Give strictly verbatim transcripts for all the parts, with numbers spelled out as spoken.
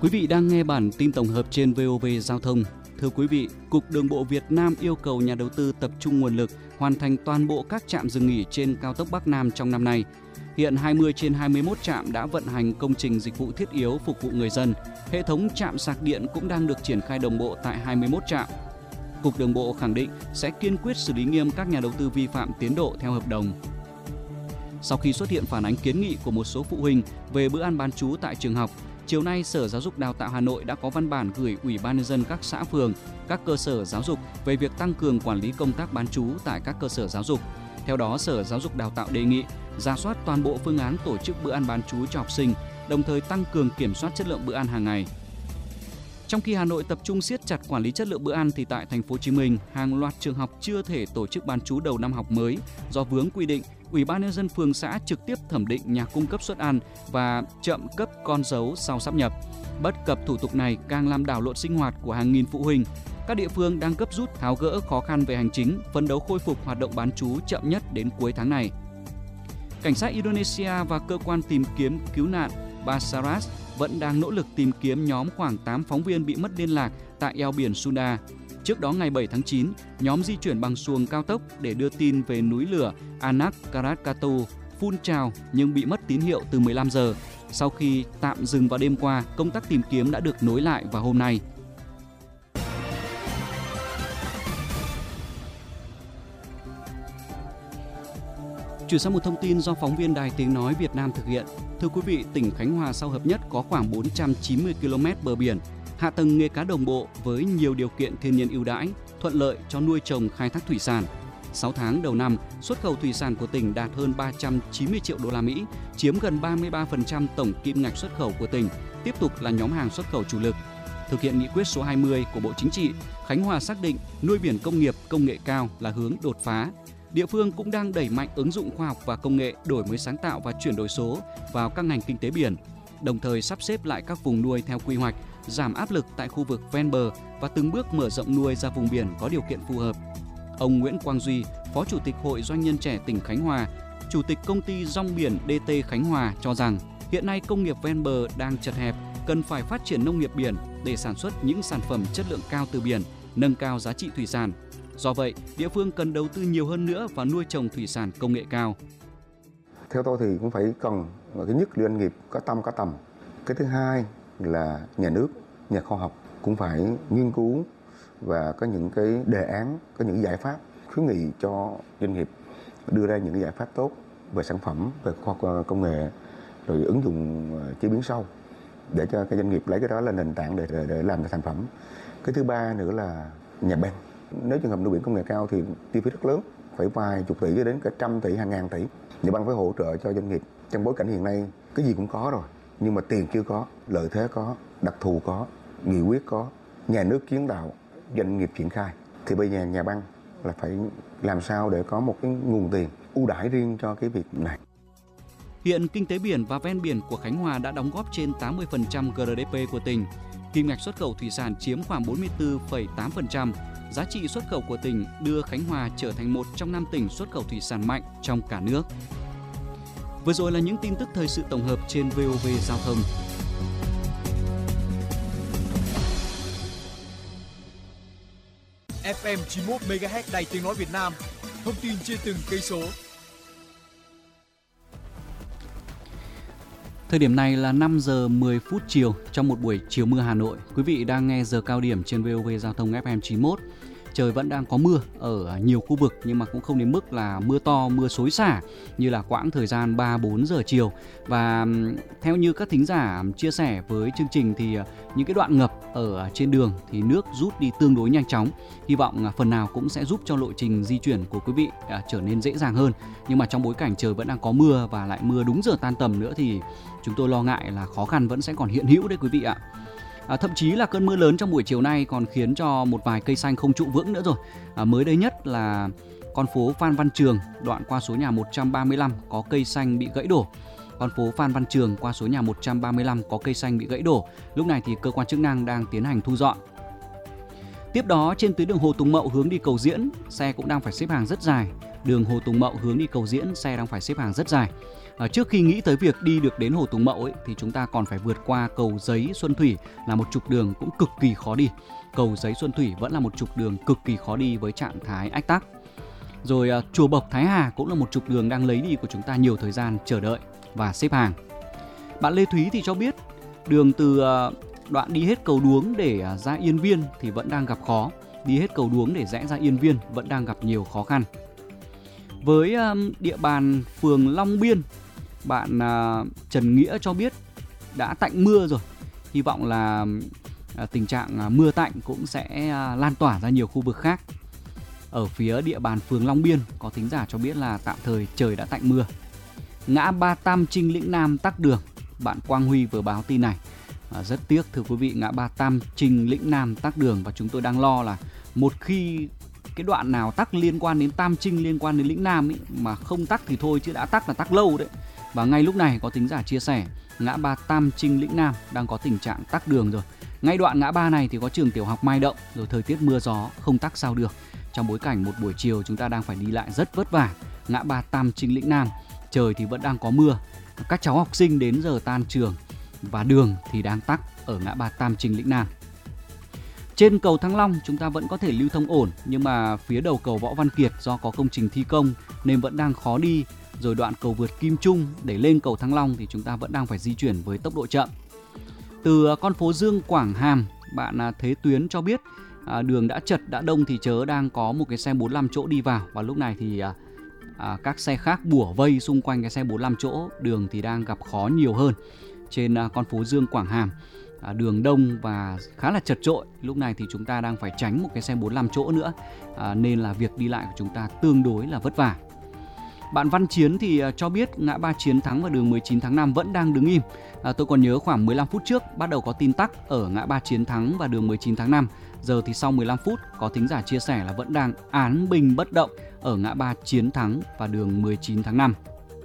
Quý vị đang nghe bản tin tổng hợp trên vê o vê Giao thông. Thưa quý vị, Cục Đường bộ Việt Nam yêu cầu nhà đầu tư tập trung nguồn lực hoàn thành toàn bộ các trạm dừng nghỉ trên cao tốc Bắc Nam trong năm nay. Hiện hai mươi trên hai mươi mốt trạm đã vận hành công trình dịch vụ thiết yếu phục vụ người dân. Hệ thống trạm sạc điện cũng đang được triển khai đồng bộ tại hai mươi mốt trạm. Cục Đường bộ khẳng định sẽ kiên quyết xử lý nghiêm các nhà đầu tư vi phạm tiến độ theo hợp đồng. Sau khi xuất hiện phản ánh kiến nghị của một số phụ huynh về bữa ăn bán trú tại trường học, chiều nay Sở Giáo dục Đào tạo Hà Nội đã có văn bản gửi Ủy ban nhân dân các xã phường, các cơ sở giáo dục về việc tăng cường quản lý công tác bán trú tại các cơ sở giáo dục. Theo đó, Sở Giáo dục Đào tạo đề nghị rà soát toàn bộ phương án tổ chức bữa ăn bán trú cho học sinh, đồng thời tăng cường kiểm soát chất lượng bữa ăn hàng ngày. Trong khi Hà Nội tập trung siết chặt quản lý chất lượng bữa ăn thì tại thành phố Hồ Chí Minh, hàng loạt trường học chưa thể tổ chức bán trú đầu năm học mới do vướng quy định. Ủy ban nhân dân phường xã trực tiếp thẩm định nhà cung cấp suất ăn và chậm cấp con dấu sau sáp nhập. Bất cập thủ tục này càng làm đảo lộn sinh hoạt của hàng nghìn phụ huynh. Các địa phương đang gấp rút tháo gỡ khó khăn về hành chính, phấn đấu khôi phục hoạt động bán trú chậm nhất đến cuối tháng này. Cảnh sát Indonesia và cơ quan tìm kiếm cứu nạn Basarnas vẫn đang nỗ lực tìm kiếm nhóm khoảng tám phóng viên bị mất liên lạc tại eo biển Sunda. Trước đó ngày bảy tháng chín, nhóm di chuyển bằng xuồng cao tốc để đưa tin về núi lửa Anak Krakatau phun trào nhưng bị mất tín hiệu từ mười lăm giờ. Sau khi tạm dừng vào đêm qua, công tác tìm kiếm đã được nối lại vào hôm nay. Chuyển sang một thông tin do phóng viên Đài Tiếng Nói Việt Nam thực hiện. Thưa quý vị, tỉnh Khánh Hòa sau hợp nhất có khoảng bốn trăm chín mươi ki lô mét bờ biển, hạ tầng nghề cá đồng bộ với nhiều điều kiện thiên nhiên ưu đãi, thuận lợi cho nuôi trồng khai thác thủy sản. sáu tháng đầu năm, xuất khẩu thủy sản của tỉnh đạt hơn ba trăm chín mươi triệu đô la Mỹ, chiếm gần ba mươi ba phần trăm tổng kim ngạch xuất khẩu của tỉnh, tiếp tục là nhóm hàng xuất khẩu chủ lực. Thực hiện nghị quyết số hai mươi của Bộ Chính trị, Khánh Hòa xác định nuôi biển công nghiệp, công nghệ cao là hướng đột phá. Địa phương cũng đang đẩy mạnh ứng dụng khoa học và công nghệ, đổi mới sáng tạo và chuyển đổi số vào các ngành kinh tế biển, đồng thời sắp xếp lại các vùng nuôi theo quy hoạch, giảm áp lực tại khu vực ven bờ và từng bước mở rộng nuôi ra vùng biển có điều kiện phù hợp. Ông Nguyễn Quang Duy, Phó Chủ tịch Hội Doanh nhân trẻ tỉnh Khánh Hòa, Chủ tịch Công ty Rong biển đê tê Khánh Hòa cho rằng hiện nay công nghiệp ven bờ đang chật hẹp, cần phải phát triển nông nghiệp biển để sản xuất những sản phẩm chất lượng cao từ biển, nâng cao giá trị thủy sản. Do vậy, địa phương cần đầu tư nhiều hơn nữa vào nuôi trồng thủy sản công nghệ cao. Theo tôi thì cũng phải cần, thứ nhất là doanh nghiệp có tâm có tầm. Cái thứ hai là nhà nước, nhà khoa học cũng phải nghiên cứu và có những cái đề án, có những giải pháp khuyến nghị cho doanh nghiệp đưa ra những cái giải pháp tốt về sản phẩm, về khoa học công nghệ, rồi ứng dụng chế biến sâu để cho cái doanh nghiệp lấy cái đó là nền tảng để, để, để làm ra sản phẩm. Cái thứ ba nữa là nhà băng. Nếu trường hợp nuôi biển công nghệ cao thì chi phí rất lớn, phải vài chục tỷ cho đến cả trăm tỷ, hàng ngàn tỷ. Nhà băng phải hỗ trợ cho doanh nghiệp. Trong bối cảnh hiện nay, cái gì cũng có rồi, nhưng mà tiền chưa có, lợi thế có, đặc thù có, nghị quyết có, nhà nước kiến tạo, doanh nghiệp triển khai. Thì bây giờ nhà băng là phải làm sao để có một cái nguồn tiền ưu đãi riêng cho cái việc này. Hiện kinh tế biển và ven biển của Khánh Hòa đã đóng góp trên tám mươi phần trăm giê đê pê của tỉnh. Kim ngạch xuất khẩu thủy sản chiếm khoảng bốn mươi tư phẩy tám phần trăm. Giá trị xuất khẩu của tỉnh đưa Khánh Hòa trở thành một trong năm tỉnh xuất khẩu thủy sản mạnh trong cả nước. Vừa rồi là những tin tức thời sự tổng hợp trên vê o vê Giao thông. ép em chín mươi mốt mê ga héc Đài Tiếng Nói Việt Nam. Thông tin trên từng cây số. Thời điểm này là năm giờ mười phút chiều trong một buổi chiều mưa Hà Nội. Quý vị đang nghe giờ cao điểm trên vê o vê Giao thông ép em chín mươi mốt. Trời vẫn đang có mưa ở nhiều khu vực nhưng mà cũng không đến mức là mưa to, mưa xối xả như là quãng thời gian ba bốn giờ chiều. Và theo như các thính giả chia sẻ với chương trình thì những cái đoạn ngập ở trên đường thì nước rút đi tương đối nhanh chóng. Hy vọng phần nào cũng sẽ giúp cho lộ trình di chuyển của quý vị trở nên dễ dàng hơn. Nhưng mà trong bối cảnh trời vẫn đang có mưa và lại mưa đúng giờ tan tầm nữa thì chúng tôi lo ngại là khó khăn vẫn sẽ còn hiện hữu đấy quý vị ạ. À, thậm chí là cơn mưa lớn trong buổi chiều nay còn khiến cho một vài cây xanh không trụ vững nữa rồi. À, mới đây nhất là con phố Phan Văn Trường đoạn qua số nhà một trăm ba mươi lăm có cây xanh bị gãy đổ. Con phố Phan Văn Trường qua số nhà một trăm ba mươi lăm có cây xanh bị gãy đổ. Lúc này thì cơ quan chức năng đang tiến hành thu dọn. Tiếp đó trên tuyến đường Hồ Tùng Mậu hướng đi Cầu Diễn, xe cũng đang phải xếp hàng rất dài. Đường Hồ Tùng Mậu hướng đi Cầu Diễn, xe đang phải xếp hàng rất dài. À, trước khi nghĩ tới việc đi được đến Hồ Tùng Mậu ấy, thì chúng ta còn phải vượt qua cầu Giấy Xuân Thủy, là một trục đường cũng cực kỳ khó đi. Cầu Giấy Xuân Thủy vẫn là một trục đường cực kỳ khó đi với trạng thái ách tắc. Rồi à, Chùa Bộc Thái Hà cũng là một trục đường đang lấy đi của chúng ta nhiều thời gian chờ đợi và xếp hàng. Bạn Lê Thúy thì cho biết đường từ à, đoạn đi hết cầu Đuống để à, ra Yên Viên thì vẫn đang gặp khó. Đi hết cầu Đuống để rẽ ra Yên Viên vẫn đang gặp nhiều khó khăn. Với à, địa bàn phường Long Biên, bạn à, Trần Nghĩa cho biết đã tạnh mưa rồi. Hy vọng là à, tình trạng à, mưa tạnh cũng sẽ à, lan tỏa ra nhiều khu vực khác. Ở phía địa bàn phường Long Biên, có thính giả cho biết là tạm thời trời đã tạnh mưa. Ngã ba Tam Trinh Lĩnh Nam tắc đường. Bạn Quang Huy vừa báo tin này. À, rất tiếc thưa quý vị, ngã ba Tam Trinh Lĩnh Nam tắc đường, và chúng tôi đang lo là một khi cái đoạn nào tắc liên quan đến Tam Trinh, liên quan đến Lĩnh Nam ấy, mà không tắc thì thôi, chứ đã tắc là tắc lâu đấy. Và ngay lúc này có thính giả chia sẻ ngã ba Tam Trinh Lĩnh Nam đang có tình trạng tắc đường rồi. Ngay đoạn ngã ba này thì có trường tiểu học Mai Động, rồi thời tiết mưa gió không tắc sao được. Trong bối cảnh một buổi chiều chúng ta đang phải đi lại rất vất vả. Ngã ba Tam Trinh Lĩnh Nam, trời thì vẫn đang có mưa. Các cháu học sinh đến giờ tan trường và đường thì đang tắc ở ngã ba Tam Trinh Lĩnh Nam. Trên cầu Thăng Long chúng ta vẫn có thể lưu thông ổn, nhưng mà phía đầu cầu Võ Văn Kiệt do có công trình thi công nên vẫn đang khó đi. Rồi đoạn cầu vượt Kim Trung để lên cầu Thăng Long thì chúng ta vẫn đang phải di chuyển với tốc độ chậm. Từ con phố Dương Quảng Hàm, bạn Thế Tuyến cho biết à, đường đã chật đã đông thì chớ đang có một cái xe bốn mươi lăm chỗ đi vào, và lúc này thì à, à, các xe khác bủa vây xung quanh cái xe bốn mươi lăm chỗ, đường thì đang gặp khó nhiều hơn. Trên à, con phố Dương Quảng Hàm, à, đường đông và khá là chật chội. Lúc này thì chúng ta đang phải tránh một cái xe bốn mươi lăm chỗ nữa, à, nên là việc đi lại của chúng ta tương đối là vất vả. Bạn Văn Chiến thì cho biết ngã ba Chiến Thắng và đường mười chín tháng năm vẫn đang đứng im. À, tôi còn nhớ khoảng mười lăm phút trước bắt đầu có tin tắc ở ngã ba Chiến Thắng và đường mười chín tháng năm. Giờ thì sau mười lăm phút có thính giả chia sẻ là vẫn đang án bình bất động ở ngã ba Chiến Thắng và đường mười chín tháng năm.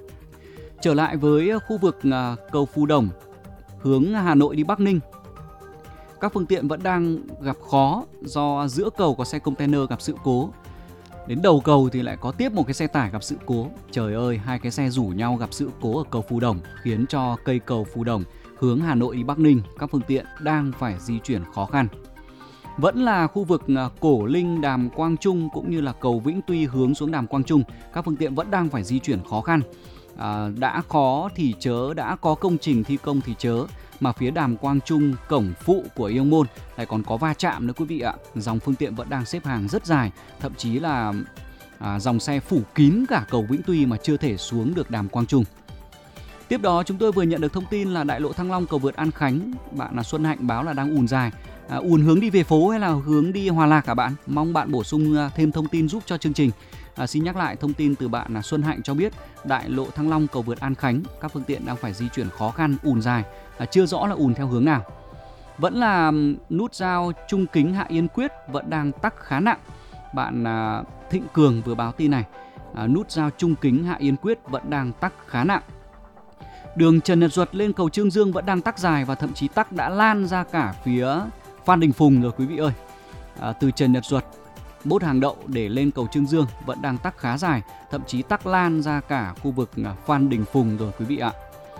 Trở lại với khu vực à, cầu Phù Đồng hướng Hà Nội đi Bắc Ninh, các phương tiện vẫn đang gặp khó do giữa cầu có xe container gặp sự cố. Đến đầu cầu thì lại có tiếp một cái xe tải gặp sự cố. Trời ơi, hai cái xe rủ nhau gặp sự cố ở cầu Phù Đồng khiến cho cây cầu Phù Đồng hướng Hà Nội đi Bắc Ninh, các phương tiện đang phải di chuyển khó khăn. Vẫn là khu vực Cổ Linh, Đàm Quang Trung cũng như là cầu Vĩnh Tuy hướng xuống Đàm Quang Trung, các phương tiện vẫn đang phải di chuyển khó khăn. À, đã khó thì chớ, đã có công trình thi công thì chớ, mà phía Đàm Quang Trung, cổng phụ của Yêu Môn lại còn có va chạm nữa quý vị ạ. Dòng phương tiện vẫn đang xếp hàng rất dài, thậm chí là à, dòng xe phủ kín cả cầu Vĩnh Tuy mà chưa thể xuống được Đàm Quang Trung. Tiếp đó chúng tôi vừa nhận được thông tin là đại lộ Thăng Long cầu vượt An Khánh, bạn là Xuân Hạnh báo là đang ùn dài. À, ùn hướng đi về phố hay là hướng đi Hòa Lạc cả bạn? Mong bạn bổ sung thêm thông tin giúp cho chương trình. À, xin nhắc lại thông tin từ bạn là Xuân Hạnh cho biết đại lộ Thăng Long cầu vượt An Khánh, các phương tiện đang phải di chuyển khó khăn, ùn dài, à, chưa rõ là ùn theo hướng nào. Vẫn là nút giao Trung Kính Hạ Yên Quyết vẫn đang tắc khá nặng. Bạn à, Thịnh Cường vừa báo tin này, à, nút giao Trung Kính Hạ Yên Quyết vẫn đang tắc khá nặng. Đường Trần Nhật Duật lên cầu Trương Dương vẫn đang tắc dài và thậm chí tắc đã lan ra cả phía Phan Đình Phùng rồi quý vị ơi. À, từ Trần Nhật Duật, Bốt Hàng Đậu để lên cầu Trương Dương vẫn đang tắc khá dài, thậm chí tắc lan ra cả khu vực Phan Đình Phùng rồi quý vị ạ.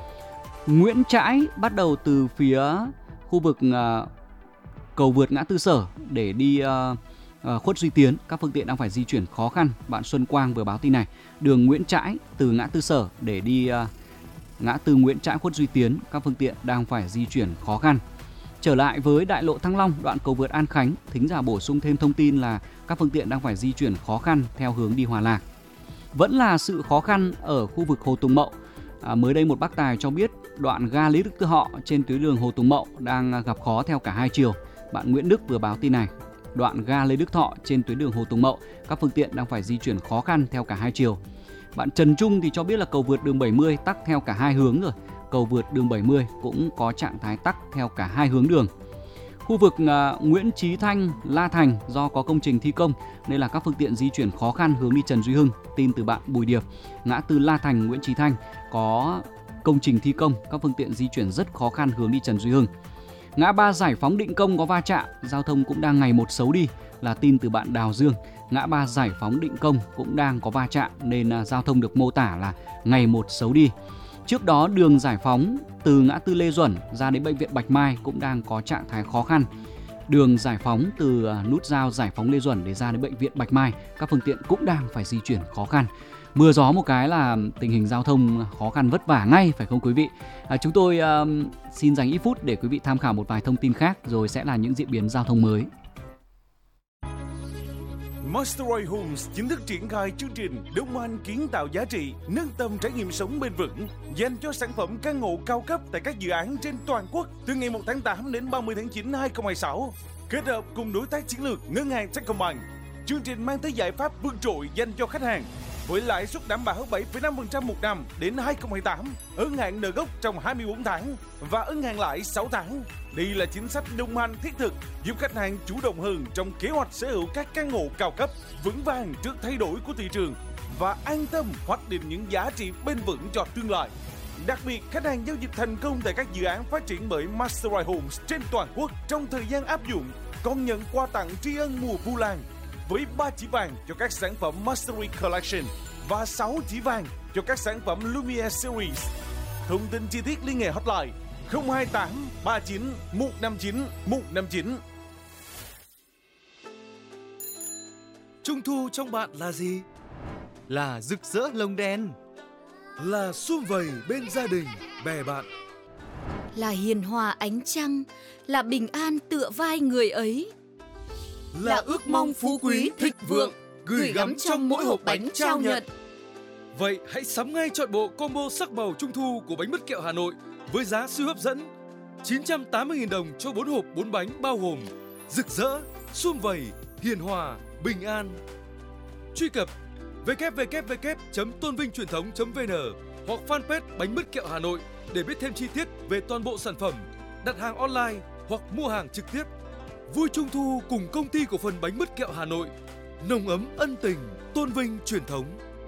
Nguyễn Trãi bắt đầu từ phía khu vực uh, cầu vượt ngã tư Sở để đi uh, uh, Khuất Duy Tiến, các phương tiện đang phải di chuyển khó khăn. Bạn Xuân Quang vừa báo tin này, đường Nguyễn Trãi từ ngã tư Sở để đi uh, ngã tư Nguyễn Trãi Khuất Duy Tiến, các phương tiện đang phải di chuyển khó khăn. Trở lại với đại lộ Thăng Long, đoạn cầu vượt An Khánh, thính giả bổ sung thêm thông tin là các phương tiện đang phải di chuyển khó khăn theo hướng đi Hòa Lạc. Vẫn là sự khó khăn ở khu vực Hồ Tùng Mậu. À, mới đây một bác tài cho biết đoạn ga Lý Đức Tư Họ trên tuyến đường Hồ Tùng Mậu đang gặp khó theo cả hai chiều. Bạn Nguyễn Đức vừa báo tin này, đoạn ga Lê Đức Thọ trên tuyến đường Hồ Tùng Mậu, các phương tiện đang phải di chuyển khó khăn theo cả hai chiều. Bạn Trần Trung thì cho biết là cầu vượt đường bảy mươi tắc theo cả hai hướng rồi. Cầu vượt đường bảy mươi cũng có trạng thái tắc theo cả hai hướng đường. Khu vực uh, Nguyễn Chí Thanh, La Thành do có công trình thi công nên là các phương tiện di chuyển khó khăn hướng đi Trần Duy Hưng. Tin từ bạn Bùi Điệp, ngã tư La Thành, Nguyễn Chí Thanh có công trình thi công, các phương tiện di chuyển rất khó khăn hướng đi Trần Duy Hưng. Ngã ba Giải Phóng Định Công có va chạm, giao thông cũng đang ngày một xấu đi, là tin từ bạn Đào Dương. ngã ba Giải Phóng Định Công cũng đang có va chạm nên uh, giao thông được mô tả là ngày một xấu đi. Trước đó đường Giải Phóng từ ngã tư Lê Duẩn ra đến bệnh viện Bạch Mai cũng đang có trạng thái khó khăn. Đường Giải Phóng từ nút giao Giải Phóng Lê Duẩn để ra đến bệnh viện Bạch Mai, các phương tiện cũng đang phải di chuyển khó khăn. Mưa gió một cái là tình hình giao thông khó khăn vất vả ngay, phải không quý vị? À, chúng tôi uh, xin dành ít phút để quý vị tham khảo một vài thông tin khác, rồi sẽ là những diễn biến giao thông mới. Mastery Homes chính thức triển khai chương trình đồng hành kiến tạo giá trị, nâng tầm trải nghiệm sống bền vững dành cho sản phẩm căn hộ cao cấp tại các dự án trên toàn quốc từ ngày một tháng tám đến ba mươi tháng chín năm hai không hai sáu. Kết hợp cùng đối tác chiến lược ngân hàng Techcombank, chương trình mang tới giải pháp vượt trội dành cho khách hàng với lãi suất đảm bảo bảy phẩy năm phần trăm một năm đến hai không hai tám, ân hạn nợ gốc trong hai mươi bốn tháng và ân hạn lãi sáu tháng. Đây là chính sách đồng hành thiết thực giúp khách hàng chủ động hơn trong kế hoạch sở hữu các căn hộ cao cấp, vững vàng trước thay đổi của thị trường và an tâm hoạch định những giá trị bền vững cho tương lai. Đặc biệt, khách hàng giao dịch thành công tại các dự án phát triển bởi Mastery Homes trên toàn quốc trong thời gian áp dụng còn nhận quà tặng tri ân mùa Vu Lan với ba chỉ vàng cho các sản phẩm Mastery Collection và sáu chỉ vàng cho các sản phẩm Lumiere Series. Thông tin chi tiết liên hệ hotline không hai tám ba chín một năm chín một năm chín. Trung thu trong bạn là gì? Là rực rỡ lồng đèn, là sum vầy bên gia đình, bè bạn, là hiền hòa ánh trăng, là bình an tựa vai người ấy, là ước mong phú quý thịnh vượng gửi gắm trong mỗi hộp bánh trao nhận. Vậy hãy sắm ngay chọn bộ combo sắc màu trung thu của bánh mứt kẹo Hà Nội với giá siêu hấp dẫn chín trăm tám mươi nghìn đồng cho bốn hộp bốn bánh bao gồm rực rỡ, sum vầy, hiền hòa, bình an. Truy cập w w w chấm tôn vinh truyền thống chấm v n hoặc fanpage bánh mứt kẹo Hà Nội để biết thêm chi tiết về toàn bộ sản phẩm, đặt hàng online hoặc mua hàng trực tiếp. Vui Trung thu cùng công ty cổ phần bánh mứt kẹo Hà Nội, nồng ấm ân tình, tôn vinh truyền thống.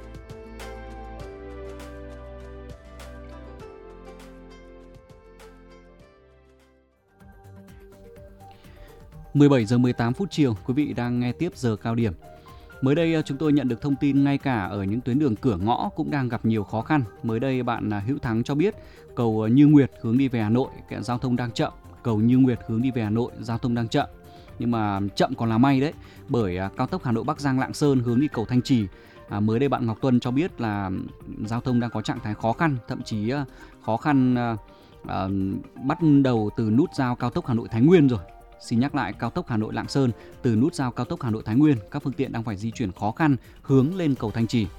mười bảy giờ mười tám phút chiều, quý vị đang nghe tiếp giờ cao điểm. Mới đây chúng tôi nhận được thông tin ngay cả ở những tuyến đường cửa ngõ cũng đang gặp nhiều khó khăn. Mới đây bạn Hữu Thắng cho biết cầu Như Nguyệt hướng đi về Hà Nội, giao thông đang chậm. Cầu Như Nguyệt hướng đi về Hà Nội, giao thông đang chậm. Nhưng mà chậm còn là may đấy, bởi cao tốc Hà Nội Bắc Giang Lạng Sơn hướng đi cầu Thanh Trì. À, mới đây bạn Ngọc Tuân cho biết là giao thông đang có trạng thái khó khăn, thậm chí khó khăn à, bắt đầu từ nút giao cao tốc Hà Nội Thái Nguyên rồi. Xin nhắc lại, cao tốc Hà Nội Lạng Sơn từ nút giao cao tốc Hà Nội Thái Nguyên, các phương tiện đang phải di chuyển khó khăn hướng lên cầu Thanh Trì.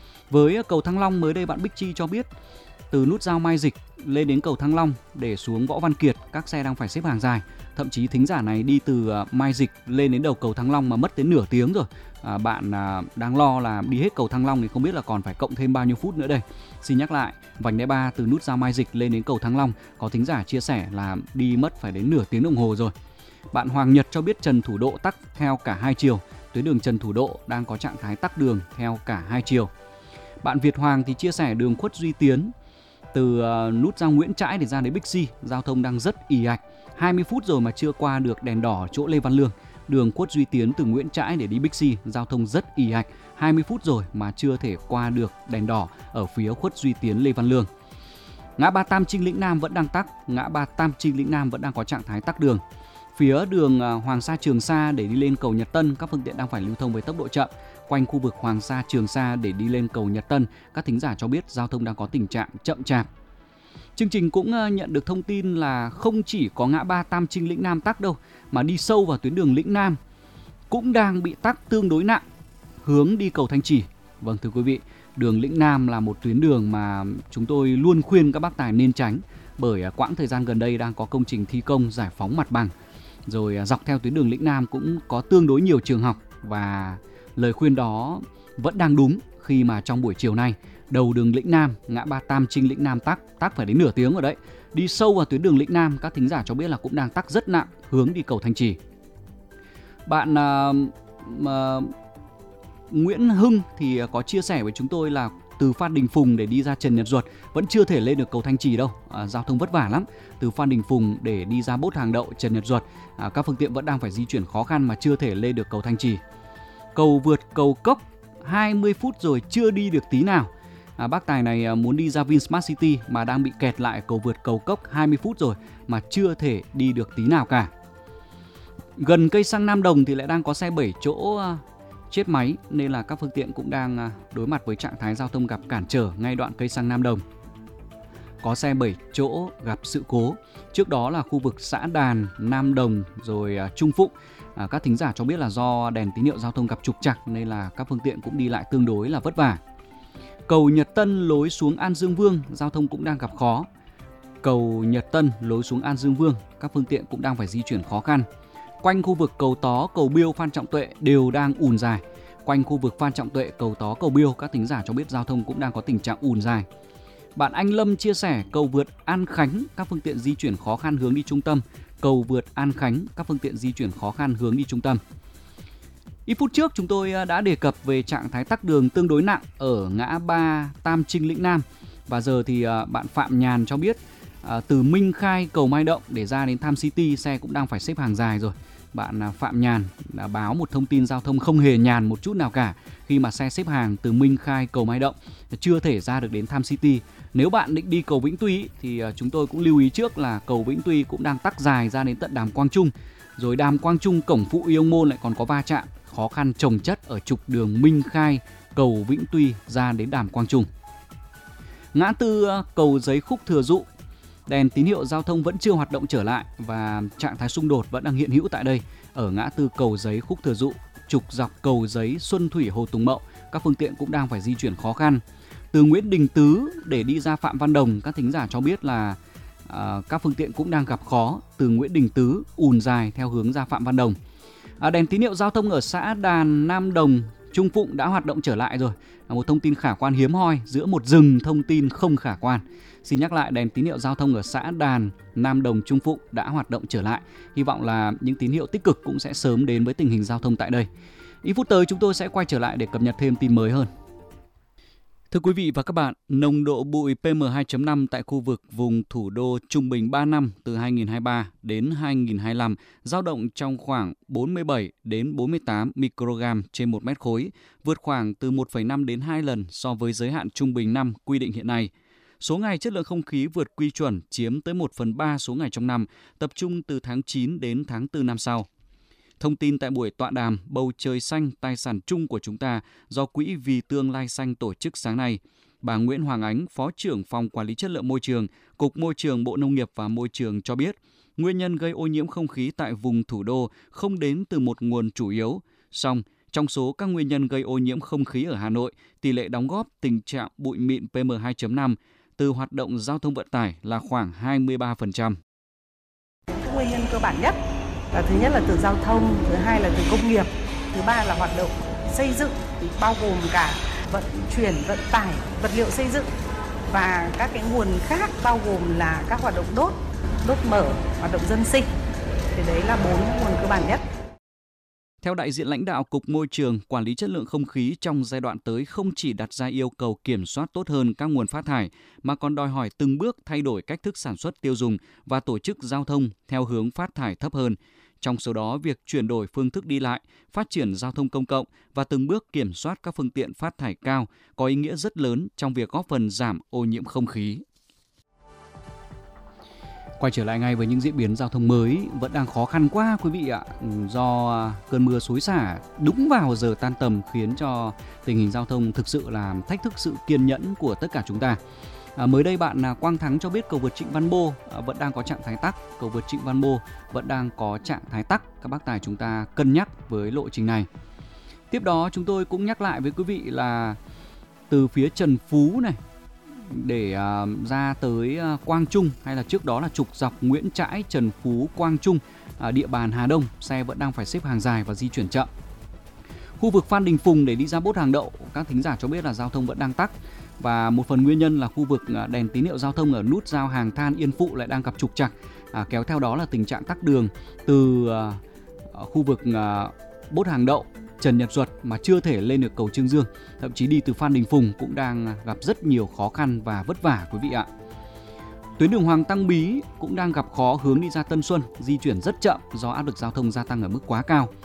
Với cầu Thăng Long, mới đây bạn Bích Chi cho biết từ nút giao Mai Dịch lên đến cầu Thăng Long để xuống Võ Văn Kiệt, các xe đang phải xếp hàng dài. Thậm chí thính giả này đi từ Mai Dịch lên đến đầu cầu Thăng Long mà mất đến nửa tiếng rồi. À, bạn à, đang lo là đi hết cầu Thăng Long thì không biết là còn phải cộng thêm bao nhiêu phút nữa đây. Xin nhắc lại, vành đai ba từ nút giao Mai Dịch lên đến cầu Thăng Long có thính giả chia sẻ là đi mất phải đến nửa tiếng đồng hồ rồi. Bạn Hoàng Nhật cho biết Trần Thủ Độ tắc theo cả hai chiều. Tuyến đường Trần Thủ Độ đang có trạng thái tắc đường theo cả hai chiều. Bạn Việt Hoàng thì chia sẻ đường Khuất Duy Tiến từ uh, nút giao Nguyễn Trãi để ra đến Bixi, giao thông đang rất ì ạch. hai mươi phút rồi mà chưa qua được đèn đỏ chỗ Lê Văn Lương. Đường Khuất Duy Tiến từ Nguyễn Trãi để đi Bixi, giao thông rất ì ạch. hai mươi phút rồi mà chưa thể qua được đèn đỏ ở phía Khuất Duy Tiến Lê Văn Lương. Ngã ba Tam Trinh Lĩnh Nam vẫn đang tắc, ngã ba Tam Trinh Lĩnh Nam vẫn đang có trạng thái tắc đường. Phía đường Hoàng Sa Trường Sa để đi lên cầu Nhật Tân, các phương tiện đang phải lưu thông với tốc độ chậm. Quanh khu vực Hoàng Sa Trường Sa để đi lên cầu Nhật Tân, các thính giả cho biết giao thông đang có tình trạng chậm chạp. Chương trình cũng nhận được thông tin là không chỉ có ngã ba Tam Trinh Lĩnh Nam tắc đâu, mà đi sâu vào tuyến đường Lĩnh Nam cũng đang bị tắc tương đối nặng hướng đi cầu Thanh Trì. Vâng thưa quý vị, đường Lĩnh Nam là một tuyến đường mà chúng tôi luôn khuyên các bác tài nên tránh, bởi quãng thời gian gần đây đang có công trình thi công giải phóng mặt bằng. Rồi dọc theo tuyến đường Lĩnh Nam cũng có tương đối nhiều trường học, và lời khuyên đó vẫn đang đúng khi mà trong buổi chiều nay đầu đường Lĩnh Nam, ngã ba Tam Trinh Lĩnh Nam tắc, tắc phải đến nửa tiếng rồi đấy. Đi sâu vào tuyến đường Lĩnh Nam, các thính giả cho biết là cũng đang tắc rất nặng hướng đi cầu Thanh Trì. Bạn uh, uh, Nguyễn Hưng thì có chia sẻ với chúng tôi là từ Phan Đình Phùng để đi ra Trần Nhật Duật vẫn chưa thể lên được cầu Thanh Trì đâu, à, giao thông vất vả lắm. Từ Phan Đình Phùng để đi ra Bốt Hàng Đậu Trần Nhật Duật, à, các phương tiện vẫn đang phải di chuyển khó khăn mà chưa thể lên được cầu Thanh Trì. cầu vượt cầu Cốc hai mươi phút rồi chưa đi được tí nào. À, bác Tài này muốn đi ra Vinsmart City mà đang bị kẹt lại cầu vượt cầu Cốc hai mươi phút rồi mà chưa thể đi được tí nào cả. Gần cây xăng Nam Đồng thì lại đang có xe bảy chỗ chết máy nên là các phương tiện cũng đang đối mặt với trạng thái giao thông gặp cản trở ngay đoạn cây xăng Nam Đồng. Có xe bảy chỗ gặp sự cố. Trước đó là khu vực xã Đàn, Nam Đồng rồi Trung Phụng. À, các thính giả cho biết là do đèn tín hiệu giao thông gặp trục trặc nên là các phương tiện cũng đi lại tương đối là vất vả. Cầu Nhật Tân lối xuống An Dương Vương, giao thông cũng đang gặp khó. Cầu Nhật Tân lối xuống An Dương Vương, các phương tiện cũng đang phải di chuyển khó khăn. Quanh khu vực cầu Tó, cầu Biêu, Phan Trọng Tuệ đều đang ùn dài. Quanh khu vực Phan Trọng Tuệ, cầu Tó, cầu Biêu, các thính giả cho biết giao thông cũng đang có tình trạng ùn dài. Bạn Anh Lâm chia sẻ cầu vượt An Khánh, các phương tiện di chuyển khó khăn hướng đi trung tâm. Cầu vượt An Khánh, các phương tiện di chuyển khó khăn hướng đi trung tâm. Ít phút trước chúng tôi đã đề cập về trạng thái tắc đường tương đối nặng ở ngã ba Tam Trinh Lĩnh Nam. Và giờ thì bạn Phạm Nhàn cho biết từ Minh Khai cầu Mai Động để ra đến Tham City xe cũng đang phải xếp hàng dài rồi. Bạn Phạm Nhàn đã báo một thông tin giao thông không hề nhàn một chút nào cả khi mà xe xếp hàng từ Minh Khai cầu Mai Động chưa thể ra được đến Tham City. Nếu bạn định đi cầu Vĩnh Tuy thì chúng tôi cũng lưu ý trước là cầu Vĩnh Tuy cũng đang tắc dài ra đến tận Đàm Quang Trung. Rồi Đàm Quang Trung cổng phụ Yêu Môn lại còn có va chạm, khó khăn chồng chất ở trục đường Minh Khai cầu Vĩnh Tuy ra đến Đàm Quang Trung. Ngã tư cầu Giấy Khúc Thừa Dụ, đèn tín hiệu giao thông vẫn chưa hoạt động trở lại và trạng thái xung đột vẫn đang hiện hữu tại đây. Ở ngã tư cầu Giấy Khúc Thừa Dụ, trục dọc cầu Giấy Xuân Thủy Hồ Tùng Mậu, các phương tiện cũng đang phải di chuyển khó khăn. Từ Nguyễn Đình Tứ để đi ra Phạm Văn Đồng, các thính giả cho biết là uh, các phương tiện cũng đang gặp khó. Từ Nguyễn Đình Tứ ùn dài theo hướng ra Phạm Văn Đồng. À, đèn tín hiệu giao thông ở xã Đàn, Nam Đồng, Trung Phụng đã hoạt động trở lại rồi. À, một thông tin khả quan hiếm hoi giữa một rừng thông tin không khả quan. Xin nhắc lại, đèn tín hiệu giao thông ở xã Đàn, Nam Đồng, Trung Phụng đã hoạt động trở lại. Hy vọng là những tín hiệu tích cực cũng sẽ sớm đến với tình hình giao thông tại đây. Ít phút tới chúng tôi sẽ quay trở lại để cập nhật thêm tin mới hơn. Thưa quý vị và các bạn, nồng độ bụi pê em hai chấm năm tại khu vực vùng thủ đô trung bình ba năm từ hai nghìn không trăm hai mươi ba đến hai nghìn không trăm hai mươi lăm dao động trong khoảng bốn mươi bảy đến bốn mươi tám microgram trên một mét khối, vượt khoảng từ một phẩy năm đến hai lần so với giới hạn trung bình năm quy định hiện nay. Số ngày chất lượng không khí vượt quy chuẩn chiếm tới một phần ba số ngày trong năm, tập trung từ tháng chín đến tháng tư năm sau. Thông tin tại buổi tọa đàm Bầu trời xanh tài sản chung của chúng ta do Quỹ Vì tương lai xanh tổ chức sáng nay, bà Nguyễn Hoàng Ánh, Phó trưởng Phòng Quản lý Chất lượng Môi trường, Cục Môi trường Bộ Nông nghiệp và Môi trường cho biết, nguyên nhân gây ô nhiễm không khí tại vùng thủ đô không đến từ một nguồn chủ yếu. Song, trong số các nguyên nhân gây ô nhiễm không khí ở Hà Nội, tỷ lệ đóng góp tình trạng bụi mịn pê em hai chấm năm từ hoạt động giao thông vận tải là khoảng hai mươi ba phần trăm. Nguyên nhân cơ bản nhất là thứ nhất là từ giao thông, thứ hai là từ công nghiệp, thứ ba là hoạt động xây dựng bao gồm cả vận chuyển, vận tải, vật liệu xây dựng và các cái nguồn khác bao gồm là các hoạt động đốt, đốt mở, hoạt động dân sinh. Thì đấy là bốn nguồn cơ bản nhất. Theo đại diện lãnh đạo Cục Môi trường, quản lý chất lượng không khí trong giai đoạn tới không chỉ đặt ra yêu cầu kiểm soát tốt hơn các nguồn phát thải, mà còn đòi hỏi từng bước thay đổi cách thức sản xuất tiêu dùng và tổ chức giao thông theo hướng phát thải thấp hơn. Trong số đó, việc chuyển đổi phương thức đi lại, phát triển giao thông công cộng và từng bước kiểm soát các phương tiện phát thải cao có ý nghĩa rất lớn trong việc góp phần giảm ô nhiễm không khí. Quay trở lại ngay với những diễn biến giao thông mới vẫn đang khó khăn quá quý vị ạ. Do cơn mưa xối xả đúng vào giờ tan tầm khiến cho tình hình giao thông thực sự là thách thức sự kiên nhẫn của tất cả chúng ta. À, mới đây bạn Quang Thắng cho biết cầu vượt Trịnh Văn Bô à, vẫn đang có trạng thái tắc. Cầu vượt Trịnh Văn Bô vẫn đang có trạng thái tắc. Các bác tài chúng ta cân nhắc với lộ trình này. Tiếp đó chúng tôi cũng nhắc lại với quý vị là từ phía Trần Phú này để uh, ra tới uh, Quang Trung hay là trước đó là trục dọc Nguyễn Trãi, Trần Phú, Quang Trung, uh, địa bàn Hà Đông, xe vẫn đang phải xếp hàng dài và di chuyển chậm. Khu vực Phan Đình Phùng để đi ra Bốt Hàng Đậu, các thính giả cho biết là giao thông vẫn đang tắc. Và một phần nguyên nhân là khu vực đèn tín hiệu giao thông ở nút giao Hàng Than Yên Phụ lại đang gặp trục trặc, à, kéo theo đó là tình trạng tắc đường từ uh, khu vực uh, Bốt Hàng Đậu, Trần Nhật Duật mà chưa thể lên được cầu Trương Dương. Thậm chí đi từ Phan Đình Phùng cũng đang gặp rất nhiều khó khăn và vất vả quý vị ạ. Tuyến đường Hoàng Tăng Bí cũng đang gặp khó hướng đi ra Tân Xuân, di chuyển rất chậm do áp lực giao thông gia tăng ở mức quá cao.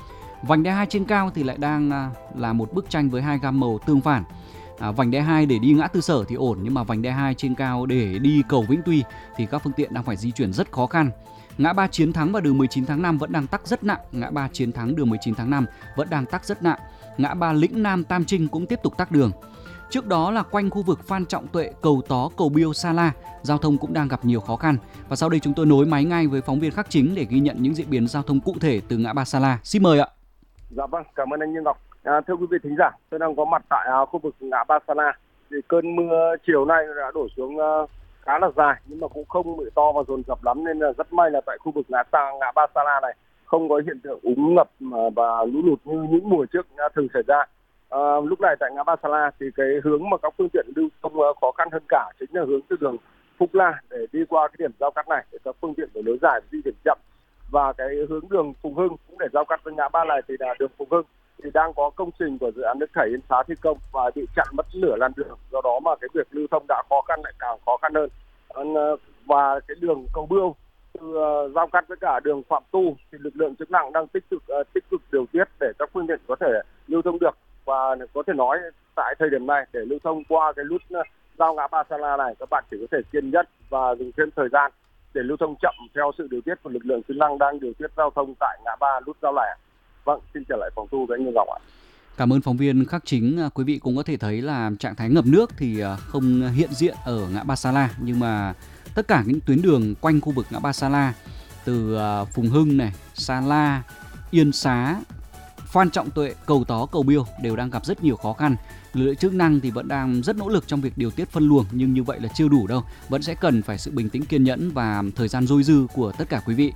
Vành đai hai trên cao thì lại đang à, là một bức tranh với hai gam màu tương phản. À, vành đai hai để đi ngã tư Sở thì ổn, nhưng mà vành đai hai trên cao để đi cầu Vĩnh Tuy thì các phương tiện đang phải di chuyển rất khó khăn. Ngã ba Chiến Thắng và đường mười chín tháng năm vẫn đang tắc rất nặng. Ngã ba Chiến Thắng đường mười chín tháng năm vẫn đang tắc rất nặng. Ngã ba Lĩnh Nam Tam Trinh cũng tiếp tục tắc đường. Trước đó là quanh khu vực Phan Trọng Tuệ, Cầu Tó, Cầu Biêu, Sa La, giao thông cũng đang gặp nhiều khó khăn. Và sau đây chúng tôi nối máy ngay với phóng viên Khắc Chính để ghi nhận những diễn biến giao thông cụ thể từ ngã ba Sa La. Xin mời ạ. Dạ vâng, cảm ơn anh Như Ngọc. À, thưa quý vị thính giả, tôi đang có mặt tại à, khu vực ngã ba Sa La. Thì cơn mưa chiều nay đã đổ xuống à, khá là dài, nhưng mà cũng không bị to và dồn dập lắm, nên là rất may là tại khu vực ngã ba ngã ba Sa La này không có hiện tượng úng ngập và lũ lụt như những mùa trước thường xảy ra. À, lúc này tại ngã ba Sa La thì cái hướng mà các phương tiện lưu thông khó khăn hơn cả chính là hướng từ đường Phúc La để đi qua cái điểm giao cắt này, để các phương tiện phải nối dài di chuyển chậm. Và cái hướng đường Phùng Hưng cũng để giao cắt với ngã ba này thì là đường Phùng Hưng thì đang có công trình của dự án nước chảy Yên Xá thi công và bị chặn mất nửa làn đường, do đó mà cái việc lưu thông đã khó khăn lại càng khó khăn hơn. Và cái đường Cầu Bưu từ uh, giao cắt với cả đường Phạm Tu thì lực lượng chức năng đang tích cực uh, tích cực điều tiết để các phương tiện có thể lưu thông được, và có thể nói tại thời điểm này để lưu thông qua cái nút uh, giao ngã ba Sa La này, các bạn chỉ có thể kiên nhẫn và dùng thêm thời gian để lưu thông chậm theo sự điều tiết của lực lượng chức năng đang điều tiết giao thông tại ngã ba nút giao lẻ. Vâng, xin trở lại phòng thu với anh Như Ngọc ạ. Cảm ơn phóng viên Khắc Chính. Quý vị cũng có thể thấy là trạng thái ngập nước thì không hiện diện ở ngã ba Sa La, nhưng mà tất cả những tuyến đường quanh khu vực ngã ba Sa La từ Phùng Hưng này, Sa La, Yên Xá, Phan Trọng Tuệ, Cầu Tó, Cầu Biêu đều đang gặp rất nhiều khó khăn. Lực lượng chức năng thì vẫn đang rất nỗ lực trong việc điều tiết phân luồng, nhưng như vậy là chưa đủ đâu, vẫn sẽ cần phải sự bình tĩnh, kiên nhẫn và thời gian dôi dư của tất cả quý vị.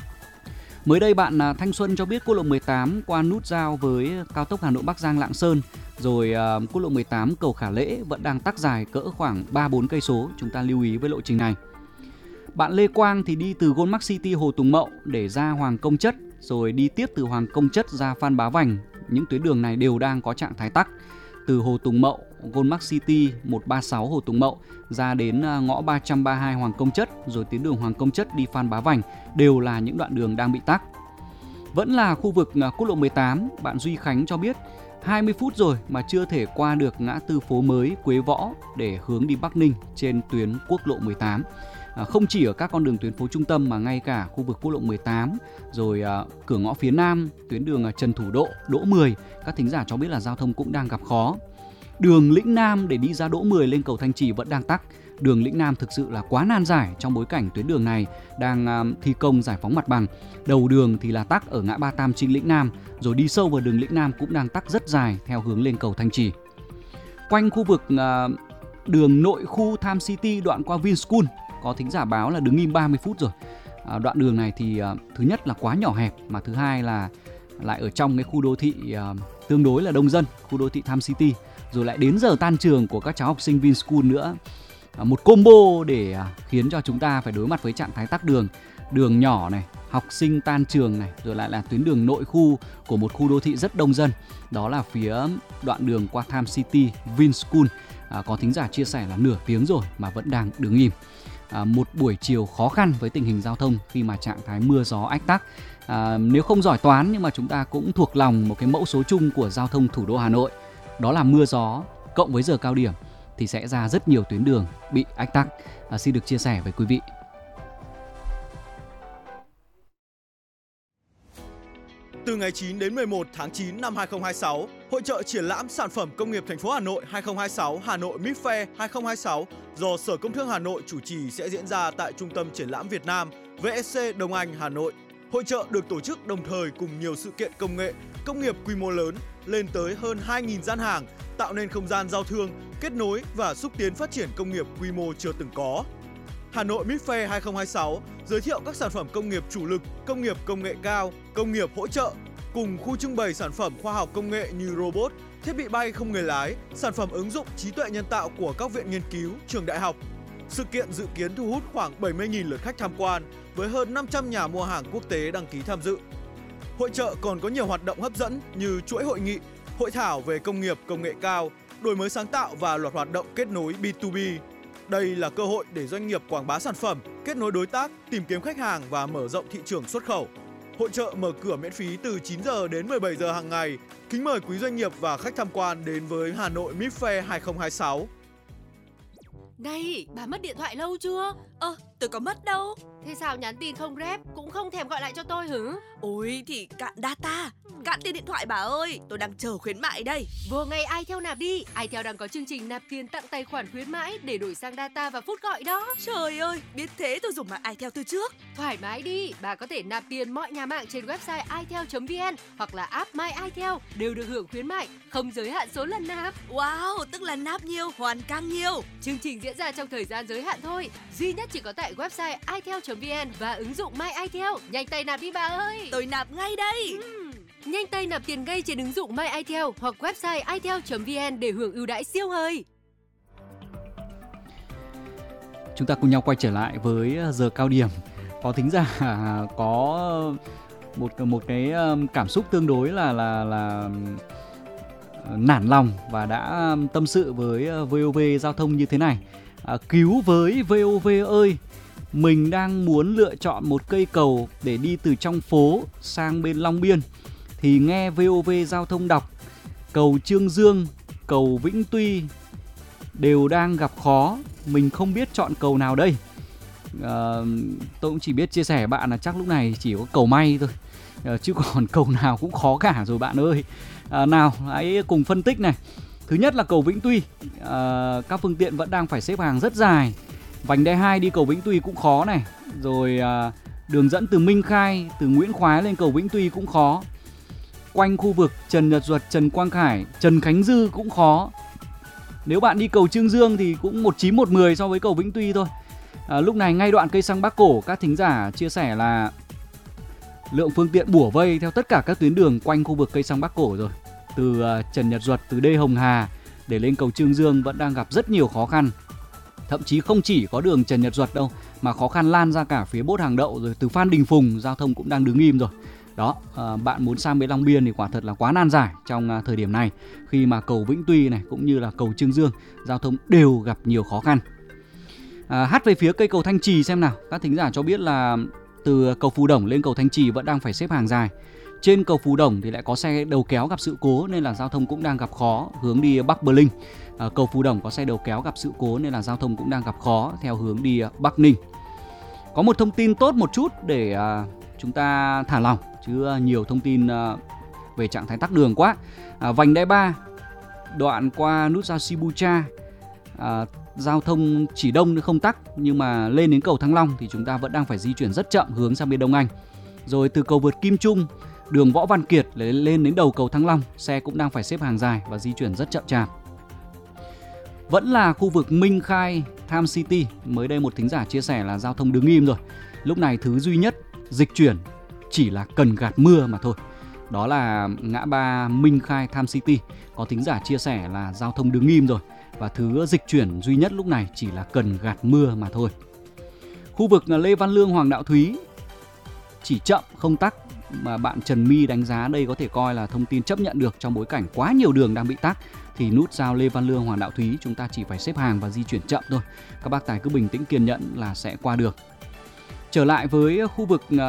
Mới đây bạn Thanh Xuân cho biết quốc lộ mười tám qua nút giao với cao tốc Hà Nội Bắc Giang Lạng Sơn, rồi uh, quốc lộ mười tám cầu Khả Lễ vẫn đang tắc dài cỡ khoảng ba bốn cây số. Chúng ta lưu ý với lộ trình này. Bạn Lê Quang thì đi từ Goldmark City Hồ Tùng Mậu để ra Hoàng Công Chất, rồi đi tiếp từ Hoàng Công Chất ra Phan Bá Vành. Những tuyến đường này đều đang có trạng thái tắc. Từ Hồ Tùng Mậu, Goldmark City một ba sáu Hồ Tùng Mậu ra đến ngõ ba trăm ba mươi hai Hoàng Công Chất, rồi tuyến đường Hoàng Công Chất đi Phan Bá Vành đều là những đoạn đường đang bị tắc. Vẫn là khu vực quốc lộ mười tám, bạn Duy Khánh cho biết hai mươi phút rồi mà chưa thể qua được ngã tư Phố Mới, Quế Võ để hướng đi Bắc Ninh trên tuyến quốc lộ mười tám. À, không chỉ ở các con đường tuyến phố trung tâm mà ngay cả khu vực quốc lộ mười tám, rồi à, cửa ngõ phía Nam, tuyến đường Trần Thủ Độ, Đỗ mười, các thính giả cho biết là giao thông cũng đang gặp khó. Đường Lĩnh Nam để đi ra Đỗ mười lên cầu Thanh Trì vẫn đang tắc. Đường Lĩnh Nam thực sự là quá nan giải trong bối cảnh tuyến đường này đang à, thi công giải phóng mặt bằng. Đầu đường thì là tắc ở ngã ba Tam Trinh Lĩnh Nam, rồi đi sâu vào đường Lĩnh Nam cũng đang tắc rất dài theo hướng lên cầu Thanh Trì. Quanh khu vực à, đường nội khu Tham City đoạn qua Vinschool, có thính giả báo là đứng im ba mươi phút rồi. À, đoạn đường này thì à, thứ nhất là quá nhỏ hẹp, mà thứ hai là lại ở trong cái khu đô thị à, tương đối là đông dân, khu đô thị Tham City, rồi lại đến giờ tan trường của các cháu học sinh Vinschool nữa. À, một combo để à, khiến cho chúng ta phải đối mặt với trạng thái tắc đường. Đường nhỏ này, học sinh tan trường này, rồi lại là tuyến đường nội khu của một khu đô thị rất đông dân. Đó là phía đoạn đường qua Tham City, Vinschool. À, có thính giả chia sẻ là nửa tiếng rồi mà vẫn đang đứng im. À, một buổi chiều khó khăn với tình hình giao thông khi mà trạng thái mưa gió ách tắc. À, nếu không giỏi toán nhưng mà chúng ta cũng thuộc lòng một cái mẫu số chung của giao thông thủ đô Hà Nội. Đó là mưa gió cộng với giờ cao điểm thì sẽ ra rất nhiều tuyến đường bị ách tắc. À, xin được chia sẻ với quý vị. Từ ngày chín đến mười một tháng chín năm hai không hai sáu, Hội chợ triển lãm sản phẩm công nghiệp thành phố Hà Nội hai không hai sáu Hà Nội Midfair hai không hai sáu do Sở Công Thương Hà Nội chủ trì sẽ diễn ra tại Trung tâm Triển lãm Việt Nam vê ét xê Đông Anh, Hà Nội. Hội chợ được tổ chức đồng thời cùng nhiều sự kiện công nghệ, công nghiệp quy mô lớn lên tới hơn hai nghìn gian hàng, tạo nên không gian giao thương, kết nối và xúc tiến phát triển công nghiệp quy mô chưa từng có. Hà Nội Midfair hai không hai sáu giới thiệu các sản phẩm công nghiệp chủ lực, công nghiệp công nghệ cao, công nghiệp hỗ trợ, cùng khu trưng bày sản phẩm khoa học công nghệ như robot, thiết bị bay không người lái, sản phẩm ứng dụng trí tuệ nhân tạo của các viện nghiên cứu, trường đại học. Sự kiện dự kiến thu hút khoảng bảy mươi nghìn lượt khách tham quan với hơn năm trăm nhà mua hàng quốc tế đăng ký tham dự. Hội chợ còn có nhiều hoạt động hấp dẫn như chuỗi hội nghị, hội thảo về công nghiệp công nghệ cao, đổi mới sáng tạo và loạt hoạt động kết nối B hai B. Đây là cơ hội để doanh nghiệp quảng bá sản phẩm, kết nối đối tác, tìm kiếm khách hàng và mở rộng thị trường xuất khẩu. Hội chợ mở cửa miễn phí từ chín giờ đến mười bảy giờ hàng ngày. Kính mời quý doanh nghiệp và khách tham quan đến với Hà Nội Mip Fair hai không hai sáu. Này, bà mất điện thoại lâu chưa? Ơ, tôi có mất đâu. Thế sao nhắn tin không rep, cũng không thèm gọi lại cho tôi hử? Ôi thì cạn data, cạn tiền điện thoại bà ơi, tôi đang chờ khuyến mại đây. Vô ngay iTel nạp đi, iTel đang có chương trình nạp tiền tặng tài khoản khuyến mãi để đổi sang data và phút gọi đó. Trời ơi, biết thế tôi dùng mạng iTel từ trước. Thoải mái đi, bà có thể nạp tiền mọi nhà mạng trên website itel chấm vn hoặc là app My iTel đều được hưởng khuyến mại, không giới hạn số lần nạp. Wow, tức là nạp nhiều, hoàn càng nhiều. Chương trình diễn ra trong thời gian giới hạn thôi, duy nhất chỉ có tại website itel chấm vn và ứng dụng My iTel. Nhanh tay nạp đi bà ơi. Tôi nạp ngay đây. Uhm. Nhanh tay nạp tiền ngay trên ứng dụng My iTel hoặc website itel chấm vn để hưởng ưu đãi siêu hời. Chúng ta cùng nhau quay trở lại với giờ cao điểm. Có thính giả có một một cái cảm xúc tương đối là là là nản lòng và đã tâm sự với vê o vê Giao thông như thế này. À, cứu với vê o vê ơi, mình đang muốn lựa chọn một cây cầu để đi từ trong phố sang bên Long Biên thì nghe vê o vê Giao thông đọc cầu Trương Dương, cầu Vĩnh Tuy đều đang gặp khó, mình không biết chọn cầu nào đây. À, tôi cũng chỉ biết chia sẻ bạn là chắc lúc này chỉ có cầu may thôi, à, chứ còn cầu nào cũng khó cả rồi bạn ơi. À, nào hãy cùng phân tích này. Thứ nhất là cầu Vĩnh Tuy, à, các phương tiện vẫn đang phải xếp hàng rất dài. Vành đai hai đi cầu Vĩnh Tuy cũng khó này. Rồi à, đường dẫn từ Minh Khai, từ Nguyễn Khoái lên cầu Vĩnh Tuy cũng khó. Quanh khu vực Trần Nhật Duật, Trần Quang Khải, Trần Khánh Dư cũng khó. Nếu bạn đi cầu Trương Dương thì cũng một chín một mười so với cầu Vĩnh Tuy thôi. À, lúc này ngay đoạn cây xăng Bắc Cổ, các thính giả chia sẻ là lượng phương tiện bủa vây theo tất cả các tuyến đường quanh khu vực cây xăng Bắc Cổ rồi. Từ uh, Trần Nhật Duật, từ Đê Hồng Hà để lên cầu Trương Dương vẫn đang gặp rất nhiều khó khăn. Thậm chí không chỉ có đường Trần Nhật Duật đâu, mà khó khăn lan ra cả phía Bốt Hàng Đậu, rồi từ Phan Đình Phùng giao thông cũng đang đứng im rồi. Đó, uh, bạn muốn sang bên Long Biên thì quả thật là quá nan giải trong uh, thời điểm này, khi mà cầu Vĩnh Tuy này cũng như là cầu Trương Dương giao thông đều gặp nhiều khó khăn. Uh, hát về phía cây cầu Thanh Trì xem nào, các thính giả cho biết là từ cầu Phù Đổng lên cầu Thanh Trì vẫn đang phải xếp hàng dài. Trên cầu Phù Đổng thì lại có xe đầu kéo gặp sự cố nên là giao thông cũng đang gặp khó hướng đi Bắc Bờ Linh. À, cầu Phù Đổng có xe đầu kéo gặp sự cố nên là giao thông cũng đang gặp khó theo hướng đi Bắc Ninh. Có một thông tin tốt một chút để à, chúng ta thả lỏng, chứ à, nhiều thông tin à, về trạng thái tắc đường quá. À, vành đai ba đoạn qua nút giao Sibucha, à, giao thông chỉ đông không tắc, nhưng mà lên đến cầu Thăng Long thì chúng ta vẫn đang phải di chuyển rất chậm hướng sang bên Đông Anh. Rồi từ cầu vượt Kim Trung, đường Võ Văn Kiệt lên đến đầu cầu Thăng Long, xe cũng đang phải xếp hàng dài và di chuyển rất chậm chạp. Vẫn là khu vực Minh Khai, Tham City, mới đây một thính giả chia sẻ là giao thông đứng im rồi. Lúc này thứ duy nhất dịch chuyển chỉ là cần gạt mưa mà thôi. Đó là ngã ba Minh Khai, Tham City, có thính giả chia sẻ là giao thông đứng im rồi. Và thứ dịch chuyển duy nhất lúc này chỉ là cần gạt mưa mà thôi. Khu vực Lê Văn Lương, Hoàng Đạo Thúy chỉ chậm không tắc, mà bạn Trần My đánh giá đây có thể coi là thông tin chấp nhận được trong bối cảnh quá nhiều đường đang bị tắc. Thì nút giao Lê Văn Lương, Hoàng Đạo Thúy chúng ta chỉ phải xếp hàng và di chuyển chậm thôi. Các bác tài cứ bình tĩnh kiên nhẫn là sẽ qua được. Trở lại với khu vực uh,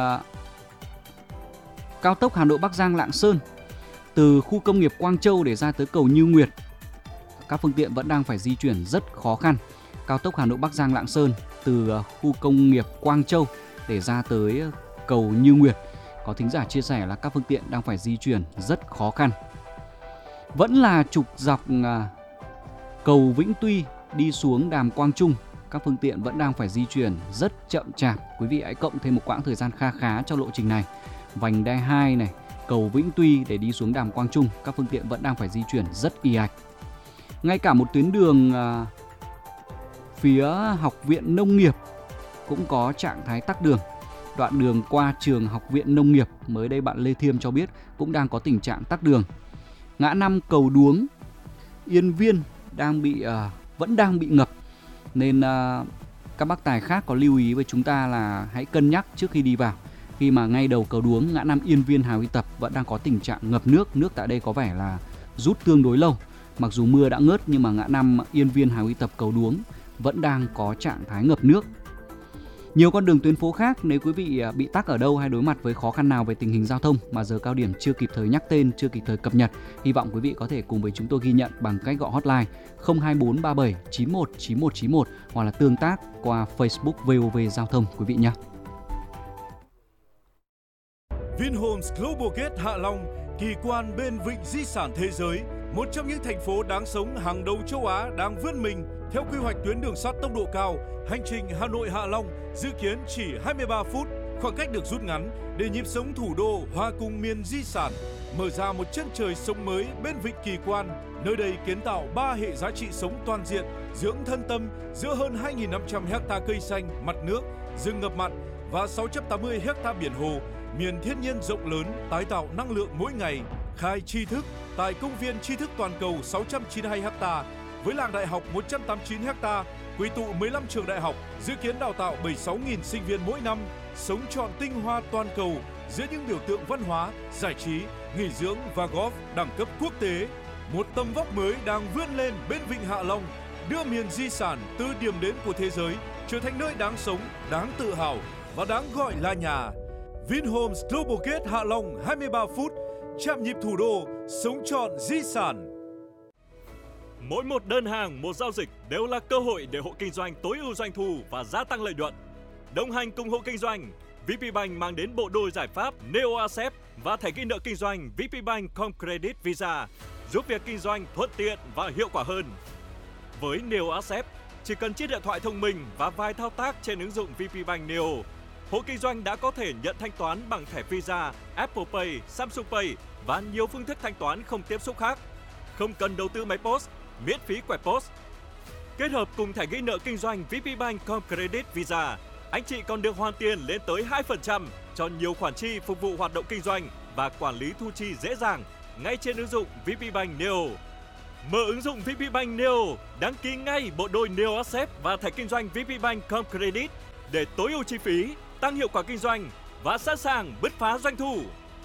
cao tốc Hà Nội Bắc Giang Lạng Sơn, từ khu công nghiệp Quang Châu để ra tới cầu Như Nguyệt, các phương tiện vẫn đang phải di chuyển rất khó khăn. Cao tốc Hà Nội Bắc Giang Lạng Sơn từ khu công nghiệp Quang Châu để ra tới cầu Như Nguyệt, có thính giả chia sẻ là các phương tiện đang phải di chuyển rất khó khăn. Vẫn là trục dọc cầu Vĩnh Tuy đi xuống đàm Quang Trung, các phương tiện vẫn đang phải di chuyển rất chậm chạp. Quý vị hãy cộng thêm một quãng thời gian kha khá cho lộ trình này. Vành đai hai này, cầu Vĩnh Tuy để đi xuống đàm Quang Trung, các phương tiện vẫn đang phải di chuyển rất ì ạch. Ngay cả một tuyến đường uh, phía Học viện Nông nghiệp cũng có trạng thái tắc đường. Đoạn đường qua trường Học viện Nông nghiệp, mới đây bạn Lê Thiêm cho biết cũng đang có tình trạng tắc đường. Ngã năm cầu Đuống, Yên Viên đang bị uh, vẫn đang bị ngập, nên uh, các bác tài khác có lưu ý với chúng ta là hãy cân nhắc trước khi đi vào, khi mà ngay đầu cầu Đuống, ngã năm Yên Viên Hà Huy Tập vẫn đang có tình trạng ngập nước. Nước tại đây có vẻ là rút tương đối lâu. Mặc dù mưa đã ngớt nhưng mà ngã năm Yên Viên Hà Huy Tập cầu Đuống vẫn đang có trạng thái ngập nước. Nhiều con đường tuyến phố khác, nếu quý vị bị tắc ở đâu hay đối mặt với khó khăn nào về tình hình giao thông mà giờ cao điểm chưa kịp thời nhắc tên, chưa kịp thời cập nhật, hy vọng quý vị có thể cùng với chúng tôi ghi nhận bằng cách gọi hotline không hai bốn ba bảy chín một chín một chín một hoặc là tương tác qua Facebook vê o vê Giao thông quý vị nhé. Vinhomes Global Gate Hạ Long, kỳ quan bên vịnh di sản thế giới, một trong những thành phố đáng sống hàng đầu châu Á đang vươn mình. Theo quy hoạch tuyến đường sắt tốc độ cao, hành trình Hà Nội Hạ Long dự kiến chỉ hai mươi ba phút, khoảng cách được rút ngắn để nhịp sống thủ đô hòa cùng miền di sản, mở ra một chân trời sống mới bên vịnh kỳ quan. Nơi đây kiến tạo ba hệ giá trị sống toàn diện, dưỡng thân tâm giữa hơn hai nghìn năm trăm ha cây xanh, mặt nước, rừng ngập mặn và sáu trăm tám mươi ha biển hồ, miền thiên nhiên rộng lớn, tái tạo năng lượng mỗi ngày. Khai tri thức tại công viên tri thức toàn cầu sáu trăm chín mươi hai ha, với làng đại học một trăm tám mươi chín ha, quy tụ mười lăm trường đại học, dự kiến đào tạo bảy mươi sáu nghìn sinh viên mỗi năm, sống trọn tinh hoa toàn cầu giữa những biểu tượng văn hóa, giải trí, nghỉ dưỡng và golf đẳng cấp quốc tế. Một tầm vóc mới đang vươn lên bên vịnh Hạ Long, đưa miền di sản từ điểm đến của thế giới trở thành nơi đáng sống, đáng tự hào và đáng gọi là nhà. Vinhomes Global Gate Hạ Long hai mươi ba phút, chạm nhịp thủ đô, sống trọn di sản. Mỗi một đơn hàng, một giao dịch đều là cơ hội để hộ kinh doanh tối ưu doanh thu và gia tăng lợi nhuận. Đồng hành cùng hộ kinh doanh, vê pê Bank mang đến bộ đôi giải pháp Neo Accept và thẻ ghi nợ kinh doanh vê pê Bank Com Credit Visa, giúp việc kinh doanh thuận tiện và hiệu quả hơn. Với Neo Accept, chỉ cần chiếc điện thoại thông minh và vài thao tác trên ứng dụng vê pê Bank Neo, hộ kinh doanh đã có thể nhận thanh toán bằng thẻ Visa, Apple Pay, Samsung Pay và nhiều phương thức thanh toán không tiếp xúc khác. Không cần đầu tư máy post, miễn phí quẹt post. Kết hợp cùng thẻ ghi nợ kinh doanh vê pê Bank Com Credit Visa, anh chị còn được hoàn tiền lên tới hai phần trăm cho nhiều khoản chi phục vụ hoạt động kinh doanh và quản lý thu chi dễ dàng ngay trên ứng dụng vê pê Bank Neo. Mở ứng dụng vê pê Bank Neo, đăng ký ngay bộ đôi Neo Accept và thẻ kinh doanh vê pê Bank Com Credit để tối ưu chi phí, tăng hiệu quả kinh doanh và sẵn sàng bứt phá doanh thu.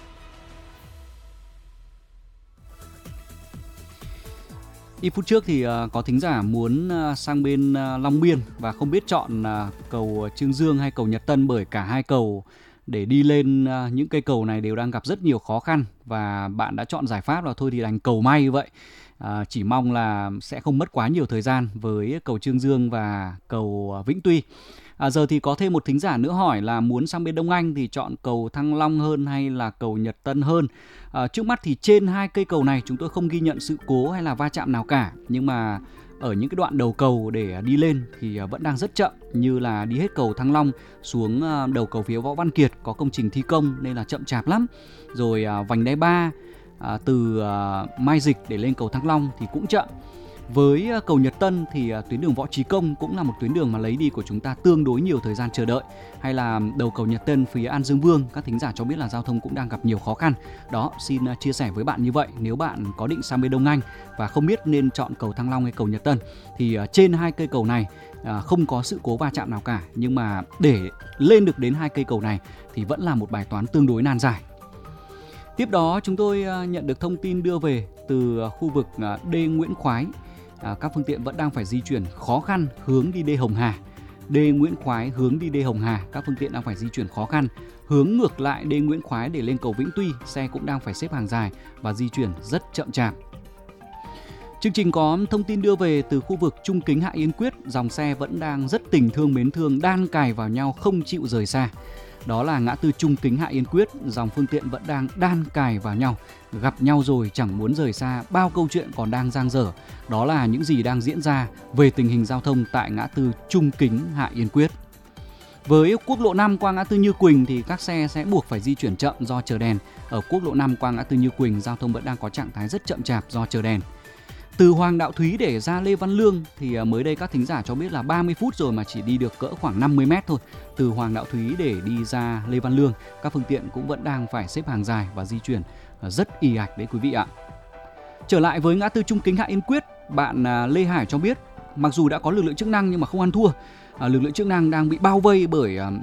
Ít phút trước thì uh, có thính giả muốn uh, sang bên uh, Long Biên và không biết chọn uh, cầu Chương Dương hay cầu Nhật Tân, bởi cả hai cầu để đi lên uh, những cây cầu này đều đang gặp rất nhiều khó khăn, và bạn đã chọn giải pháp là thôi thì đành cầu may vậy. Uh, chỉ mong là sẽ không mất quá nhiều thời gian với cầu Chương Dương và cầu uh, Vĩnh Tuy. À, giờ thì có thêm một thính giả nữa hỏi là muốn sang bên Đông Anh thì chọn cầu Thăng Long hơn hay là cầu Nhật Tân hơn. À, trước mắt thì trên hai cây cầu này chúng tôi không ghi nhận sự cố hay là va chạm nào cả, nhưng mà ở những cái đoạn đầu cầu để đi lên thì vẫn đang rất chậm, như là đi hết cầu Thăng Long xuống đầu cầu phía Võ Văn Kiệt có công trình thi công nên là chậm chạp lắm. Rồi à, vành đai ba à, từ à, Mai Dịch để lên cầu Thăng Long thì cũng chậm. Với cầu Nhật Tân thì tuyến đường Võ Trí Công cũng là một tuyến đường mà lấy đi của chúng ta tương đối nhiều thời gian chờ đợi. Hay là đầu cầu Nhật Tân phía An Dương Vương, các thính giả cho biết là giao thông cũng đang gặp nhiều khó khăn. Đó, xin chia sẻ với bạn như vậy. Nếu bạn có định sang bên Đông Anh và không biết nên chọn cầu Thăng Long hay cầu Nhật Tân thì trên hai cây cầu này không có sự cố va chạm nào cả. Nhưng mà để lên được đến hai cây cầu này thì vẫn là một bài toán tương đối nan giải. Tiếp đó chúng tôi nhận được thông tin đưa về từ khu vực D Nguyễn Khoái. À, các phương tiện vẫn đang phải di chuyển khó khăn hướng đi D Hồng Hà. D Nguyễn Khoái hướng đi D Hồng Hà, các phương tiện đang phải di chuyển khó khăn. Hướng ngược lại D Nguyễn Khoái để lên cầu Vĩnh Tuy, xe cũng đang phải xếp hàng dài và di chuyển rất chậm chạp. Chương trình có thông tin đưa về từ khu vực Trung Kính Hạ Yên Quyết, dòng xe vẫn đang rất tình thương mến thương, đan cài vào nhau không chịu rời xa. Đó là ngã tư Trung Kính Hạ Yên Quyết, dòng phương tiện vẫn đang đan cài vào nhau, gặp nhau rồi chẳng muốn rời xa, bao câu chuyện còn đang dang dở. Đó là những gì đang diễn ra về tình hình giao thông tại ngã tư Trung Kính Hạ Yên Quyết. Với quốc lộ năm qua ngã tư Như Quỳnh thì các xe sẽ buộc phải di chuyển chậm do chờ đèn. Ở quốc lộ năm qua ngã tư Như Quỳnh, giao thông vẫn đang có trạng thái rất chậm chạp do chờ đèn. Từ Hoàng Đạo Thúy để ra Lê Văn Lương thì mới đây các thính giả cho biết là ba mươi phút rồi mà chỉ đi được cỡ khoảng năm mươi mét thôi. Từ Hoàng Đạo Thúy để đi ra Lê Văn Lương, các phương tiện cũng vẫn đang phải xếp hàng dài và di chuyển rất ì ạch đấy quý vị ạ. Trở lại với ngã tư Trung Kính Hạ Yên Quyết, bạn Lê Hải cho biết mặc dù đã có lực lượng chức năng nhưng mà không ăn thua. Lực lượng chức năng đang bị bao vây bởi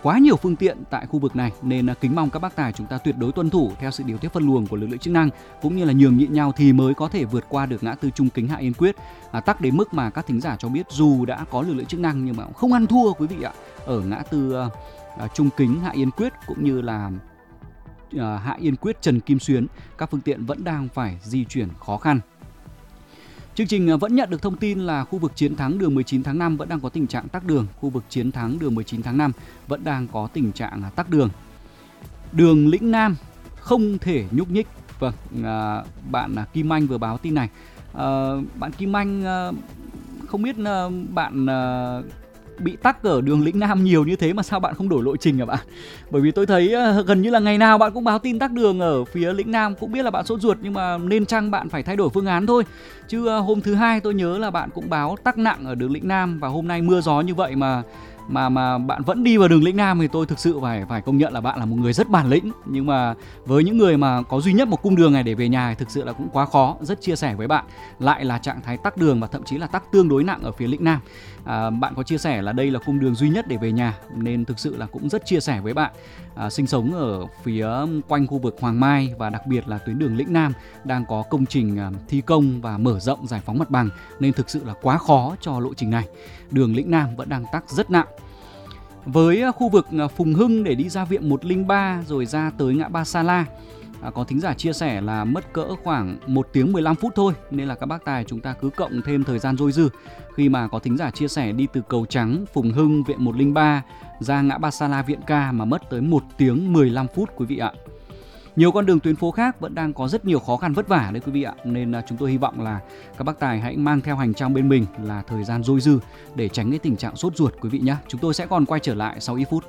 quá nhiều phương tiện tại khu vực này, nên kính mong các bác tài chúng ta tuyệt đối tuân thủ theo sự điều tiết phân luồng của lực lượng chức năng, cũng như là nhường nhịn nhau thì mới có thể vượt qua được ngã tư Trung Kính Hạ Yên Quyết. À, tắc đến mức mà các thính giả cho biết dù đã có lực lượng chức năng nhưng mà cũng không ăn thua quý vị ạ. Ở ngã tư uh, Trung Kính Hạ Yên Quyết cũng như là uh, Hạ Yên Quyết Trần Kim Xuyến, các phương tiện vẫn đang phải di chuyển khó khăn. Chương trình vẫn nhận được thông tin là khu vực Chiến Thắng đường mười chín tháng năm vẫn đang có tình trạng tắc đường. Khu vực Chiến Thắng đường mười chín tháng năm vẫn đang có tình trạng tắc đường. Đường Lĩnh Nam không thể nhúc nhích. Vâng, à, bạn Kim Anh vừa báo tin này. À, bạn Kim Anh à, không biết à, bạn à, bị tắc ở đường Lĩnh Nam nhiều như thế mà sao bạn không đổi lộ trình hả bạn? Bởi vì tôi thấy uh, gần như là ngày nào bạn cũng báo tin tắc đường ở phía Lĩnh Nam. Cũng biết là bạn sốt ruột nhưng mà nên chăng bạn phải thay đổi phương án thôi. Chứ uh, hôm thứ hai tôi nhớ là bạn cũng báo tắc nặng ở đường Lĩnh Nam, và hôm nay mưa gió như vậy mà mà mà bạn vẫn đi vào đường Lĩnh Nam thì tôi thực sự phải phải công nhận là bạn là một người rất bản lĩnh. Nhưng mà với những người mà có duy nhất một cung đường này để về nhà thì thực sự là cũng quá khó. Rất chia sẻ với bạn, lại là trạng thái tắc đường và thậm chí là tắc tương đối nặng ở phía Lĩnh Nam. À, bạn có chia sẻ là đây là cung đường duy nhất để về nhà, nên thực sự là cũng rất chia sẻ với bạn. À, sinh sống ở phía quanh khu vực Hoàng Mai và đặc biệt là tuyến đường Lĩnh Nam đang có công trình à, thi công và mở rộng giải phóng mặt bằng, nên thực sự là quá khó cho lộ trình này. Đường Lĩnh Nam vẫn đang tắc rất nặng. Với khu vực Phùng Hưng để đi ra viện một không ba rồi ra tới ngã ba Sa La, à, có thính giả chia sẻ là mất cỡ khoảng một tiếng mười lăm phút thôi, nên là các bác tài chúng ta cứ cộng thêm thời gian dôi dư. Khi mà có thính giả chia sẻ đi từ Cầu Trắng, Phùng Hưng, viện một không ba ra ngã ba Sa La, viện Ca mà mất tới một tiếng mười lăm phút quý vị ạ. Nhiều con đường tuyến phố khác vẫn đang có rất nhiều khó khăn vất vả đấy quý vị ạ, nên chúng tôi hy vọng là các bác tài hãy mang theo hành trang bên mình là thời gian dôi dư để tránh cái tình trạng sốt ruột quý vị nhé. Chúng tôi sẽ còn quay trở lại sau ít phút.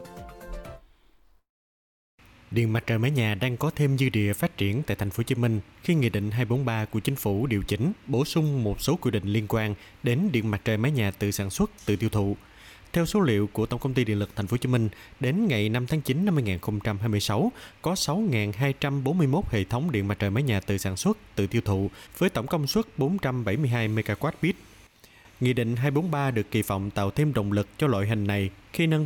Điện mặt trời mái nhà đang có thêm dư địa phát triển tại thành phố Hồ Chí Minh khi Nghị định hai bốn ba của Chính phủ điều chỉnh, bổ sung một số quy định liên quan đến điện mặt trời mái nhà tự sản xuất, tự tiêu thụ. Theo số liệu của Tổng công ty Điện lực Thành phố Hồ Chí Minh, đến ngày năm tháng chín năm hai nghìn không trăm hai mươi sáu, có sáu nghìn hai trăm bốn mươi mốt hệ thống điện mặt trời mái nhà tự sản xuất, tự tiêu thụ với tổng công suất bốn trăm bảy mươi hai mê ga oát pít. Nghị định hai bốn ba được kỳ vọng tạo thêm động lực cho loại hình này khi nâng